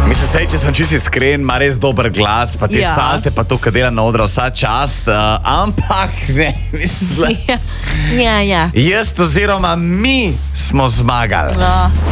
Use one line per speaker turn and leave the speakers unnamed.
Mislim, sej, če sem čisto iskren, ima res dober glas, pa te salte, pa to, kar dela na odru, vsa čast, ampak ne, mislim,
Ja.
jaz oziroma mi smo zmagali.